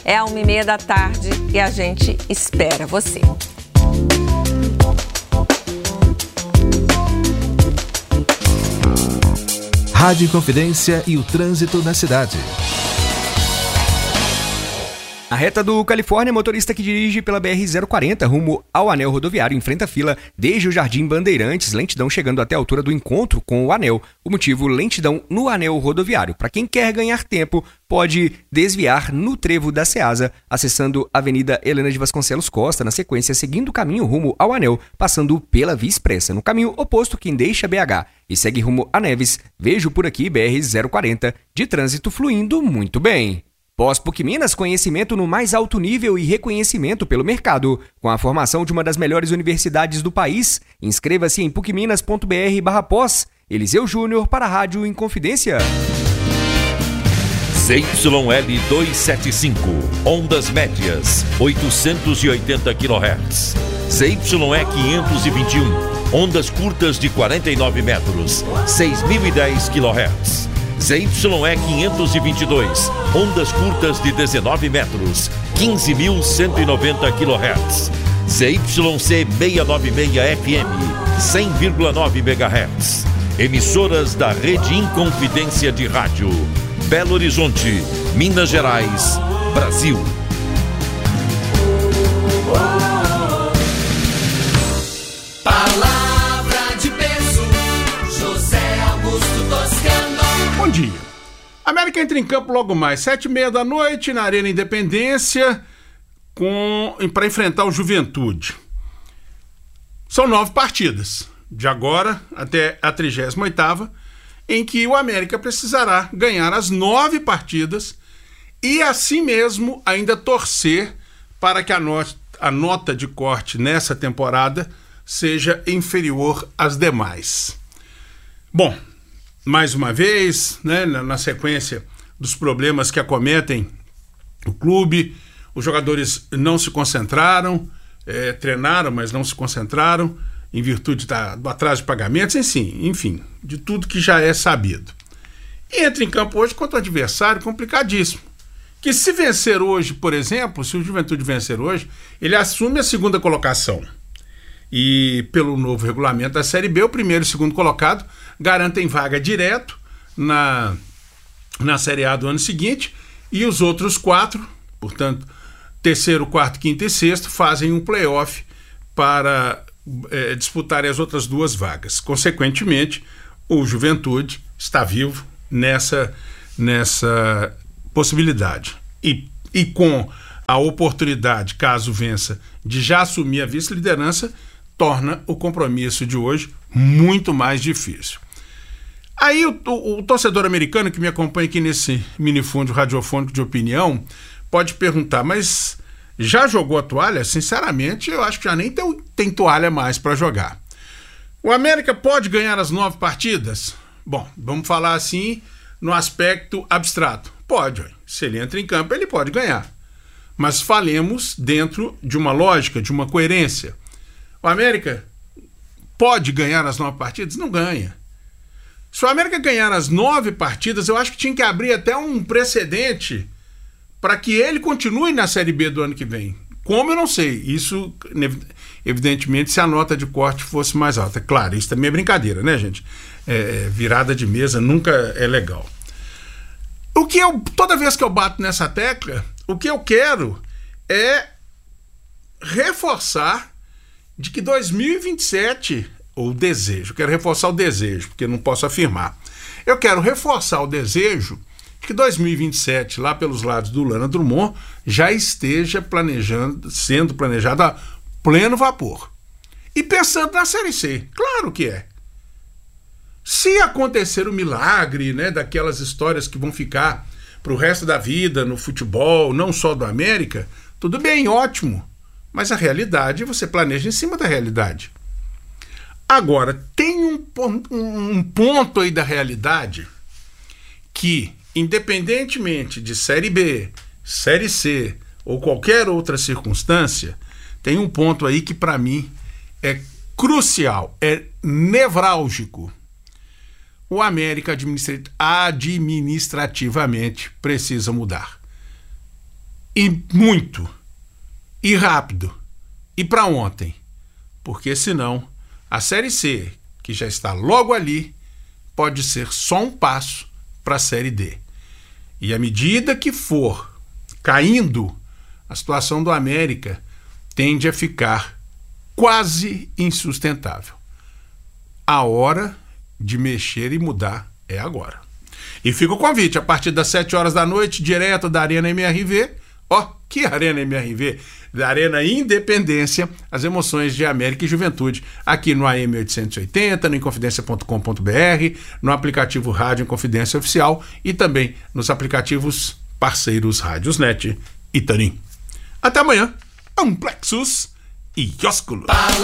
É 1h30 da tarde e a gente espera você. Rádio Inconfidência e o trânsito na cidade. Na reta do Califórnia, motorista que dirige pela BR-040 rumo ao anel rodoviário enfrenta fila desde o Jardim Bandeirantes, lentidão chegando até a altura do encontro com o anel. O motivo, lentidão no anel rodoviário. Para quem quer ganhar tempo, pode desviar no trevo da Ceasa, acessando a Avenida Helena de Vasconcelos Costa, na sequência, seguindo o caminho rumo ao anel, passando pela Via Expressa. No caminho oposto, quem deixa BH e segue rumo a Neves, vejo por aqui BR-040 de trânsito fluindo muito bem. Pós-PUC Minas, conhecimento no mais alto nível e reconhecimento pelo mercado. Com a formação de uma das melhores universidades do país, inscreva-se em pucminas.br/pós. Eliseu Júnior para a Rádio Inconfidência. ZYL 275, ondas médias, 880 kHz. ZYE 521, ondas curtas de 49 metros, 6.010 kHz. ZYE 522, ondas curtas de 19 metros, 15.190 kHz. ZYC 696 FM, 100,9 MHz. Emissoras da Rede Inconfidência de Rádio. Belo Horizonte, Minas Gerais, Brasil. Palavra de peso, José Augusto Toscano. Bom dia. A América entra em campo logo mais, 7h30 da noite, na Arena Independência, para enfrentar o Juventude. São 9 partidas, de agora até a 38ª, em que o América precisará ganhar as 9 partidas e, assim mesmo, ainda torcer para que a nota de corte nessa temporada seja inferior às demais. Bom, mais uma vez, né, na sequência dos problemas que acometem o clube, os jogadores não se concentraram, treinaram, mas não se concentraram, em virtude do atraso de pagamentos, enfim, de tudo que já é sabido. E entra em campo hoje contra um adversário complicadíssimo, que se vencer hoje, por exemplo, se o Juventude vencer hoje, ele assume a 2ª colocação. E pelo novo regulamento da Série B, o primeiro e o segundo colocado garantem vaga direto na Série A do ano seguinte, e os outros 4, portanto, terceiro, quarto, quinto e sexto, fazem um play-off para disputarem as outras 2 vagas. Consequentemente, o Juventude está vivo nessa possibilidade. E com a oportunidade, caso vença, de já assumir a vice-liderança, torna o compromisso de hoje muito mais difícil. Aí o torcedor americano que me acompanha aqui nesse minifúndio radiofônico de opinião pode perguntar, mas já jogou a toalha? Sinceramente, eu acho que já nem tem toalha mais para jogar. O América pode ganhar as 9 partidas? Bom, vamos falar assim no aspecto abstrato. Pode, se ele entra em campo, ele pode ganhar. Mas falemos dentro de uma lógica, de uma coerência. O América pode ganhar as 9 partidas? Não ganha. Se o América ganhar as 9 partidas, eu acho que tinha que abrir até um precedente para que ele continue na Série B do ano que vem. Como, eu não sei. Isso, evidentemente, se a nota de corte fosse mais alta. Claro, isso também é brincadeira, né, gente? Virada de mesa nunca é legal. Toda vez que eu bato nessa tecla, o que eu quero é reforçar de que 2027, ou desejo, quero reforçar o desejo, porque não posso afirmar. Eu quero reforçar o desejo que 2027, lá pelos lados do Lana Drummond, já esteja sendo planejado a pleno vapor. E pensando na Série C, claro que é. Se acontecer o milagre, né, daquelas histórias que vão ficar para o resto da vida no futebol, não só do América, tudo bem, ótimo. Mas a realidade, você planeja em cima da realidade. Agora, tem um ponto aí da realidade que, independentemente de Série B, Série C ou qualquer outra circunstância, tem um ponto aí que para mim é crucial, é nevrálgico. O América administrativamente precisa mudar. e muito, e rápido, e para ontem, porque senão a Série C, que já está logo ali, pode ser só um passo para a Série D. E à medida que for caindo, a situação do América tende a ficar quase insustentável. A hora de mexer e mudar é agora. E fica o convite, a partir das 7 horas da noite, direto da Arena MRV. Que Arena MRV? Da Arena Independência, as emoções de América e Juventude, aqui no AM 880, no Inconfidência.com.br, no aplicativo Rádio Inconfidência Oficial e também nos aplicativos parceiros Rádiosnet e Tarim. Até amanhã, Amplexus e Ósculo.